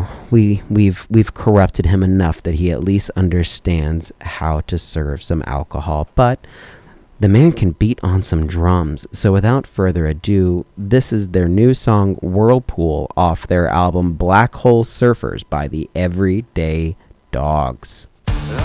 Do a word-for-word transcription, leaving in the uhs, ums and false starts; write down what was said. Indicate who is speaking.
Speaker 1: know, we we've we've corrupted him enough that he at least understands how to serve some alcohol. But the man can beat on some drums. So without further ado, this is their new song Whirlpool off their album Black Hole Surfers by the Everyday Dogs.